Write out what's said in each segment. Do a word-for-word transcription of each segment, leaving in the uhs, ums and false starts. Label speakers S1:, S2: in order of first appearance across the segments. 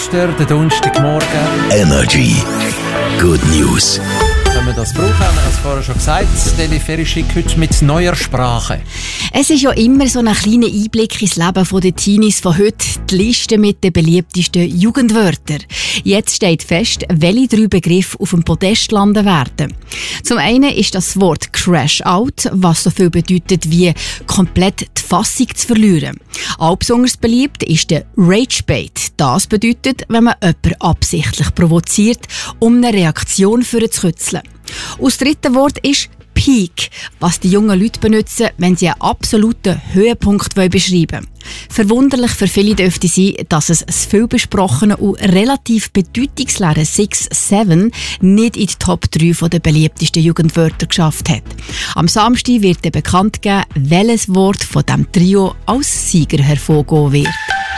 S1: Meister, der Donnerstagmorgen.
S2: Energy. Good News.
S1: Wenn wir das brauchen, haben wir es vorher schon gesagt, Deli Ferischik heute mit neuer Sprache.
S3: Es ist ja immer so ein kleiner Einblick ins Leben der Teenies von heute, die Liste mit den beliebtesten Jugendwörtern. Jetzt steht fest, welche drei Begriffe auf dem Podest landen werden. Zum einen ist das Wort Crash Out, was so viel bedeutet wie komplett die Fassung zu verlieren. Auch besonders beliebt ist der Rage Bait. Das bedeutet, wenn man jemanden absichtlich provoziert, um eine Reaktion für zu kützeln. Und das dritte Wort ist Peak, was die jungen Leute benutzen, wenn sie einen absoluten Höhepunkt beschreiben wollen. Verwunderlich für viele dürfte sein, dass es das viel besprochene und relativ bedeutungsleere six seven nicht in die Top drei der beliebtesten Jugendwörter geschafft hat. Am Samstag wird dann bekannt gegeben, welches Wort von diesem Trio als Sieger hervorgehen wird.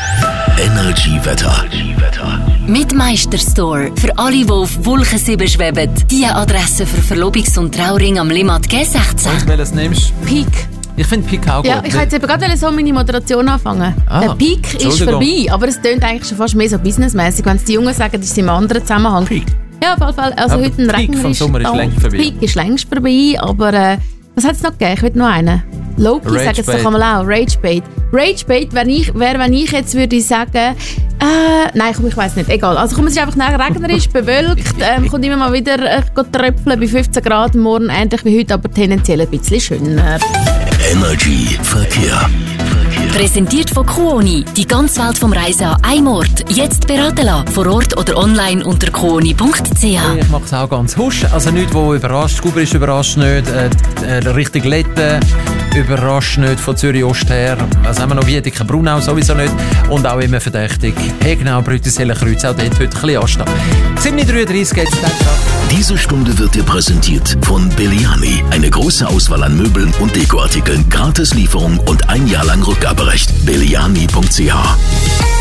S2: Energy-Wetter.
S4: Mit Meisterstore. Für alle, die auf Wolken sieben schweben. Die Adresse für Verlobungs- und Trauring am Limmat G sechzehn.
S1: Und welches nimmst du?
S5: Peak.
S1: Ich finde Peak auch gut.
S5: Ja, ich wollte jetzt gerade so meine Moderation anfangen.
S1: Ah,
S5: der Peak ist
S1: Entschuldigung.
S5: vorbei, aber es tönt eigentlich schon fast mehr so businessmäßig, wenn es die Jungen sagen, das ist im anderen Zusammenhang.
S1: Peak.
S5: Ja, auf jeden Fall. Also
S1: Aber
S5: heute ein
S1: Peak vom
S5: regnerisch-
S1: Sommer ist
S5: Oh,
S1: längst vorbei.
S5: Peak ist längst vorbei, aber äh, was hat es noch gegeben? Ich will noch einen. Loki
S1: Rage
S5: sagt es
S1: Bait.
S5: doch einmal auch. Rage Bait. Rage Bait wäre, ich, wär, wenn ich jetzt würde sagen, äh, nein, komm, ich weiss nicht, egal. Also komm, es ist einfach nachher regnerisch, bewölkt, ähm, kommt immer mal wieder äh, tröpfeln bei fünfzehn Grad, morgen ähnlich wie heute, aber tendenziell ein bisschen schöner.
S2: Energy Verkehr.
S4: Präsentiert von Kuoni. Die ganze Welt vom Reisen an einem Ort. Jetzt beraten lassen. Vor Ort oder online unter kuoni punkt c h.
S1: Ich mache es auch ganz husch. Also nichts, was überrascht. Guber ist überrascht nicht. Äh, äh, richtig Letten überrascht nicht von Zürich Ost her. Was haben wir noch? Wiedeke Brunau sowieso nicht. Und auch immer verdächtig. Hegnau, Brütishellen-Kreuz. Auch dort heute ein bisschen anstehen. sieben Uhr dreiunddreißig geht es dann.
S2: Diese Stunde wird dir präsentiert von Belliani. Eine große Auswahl an Möbeln und Dekoartikeln, Gratislieferung und ein Jahr lang Rückgaberecht. belliani punkt c h.